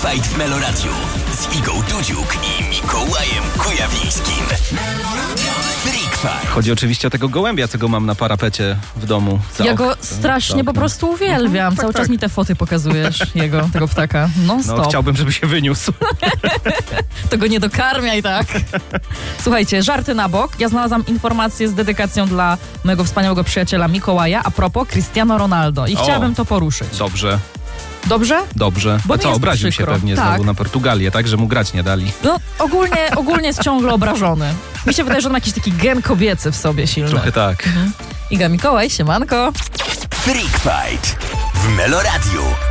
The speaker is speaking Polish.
Fight w Meloradiu z Igą Dudziuk i Mikołajem Kujawińskim. Freak Fight. Chodzi oczywiście o tego gołębia, co go mam na parapecie w domu. Ja go strasznie po prostu uwielbiam. Cały czas mi te foty pokazujesz tego ptaka. Non-stop. No, chciałbym, żeby się wyniósł. To go nie dokarmiaj, tak? Słuchajcie, żarty na bok. Ja znalazłam informację z dedykacją dla mojego wspaniałego przyjaciela Mikołaja a propos Cristiano Ronaldo. I chciałabym to poruszyć. Dobrze. Dobrze? Dobrze. Bo A co, jest obraził przykro. się pewnie Tak. znowu na Portugalię, tak? Że mu grać nie dali. No, ogólnie jest ciągle obrażony. Mi się wydaje, że on ma jakiś taki gen kobiecy w sobie silny. Trochę tak. Iga Mikołaj, siemanko. Freak Fight w Meloradiu.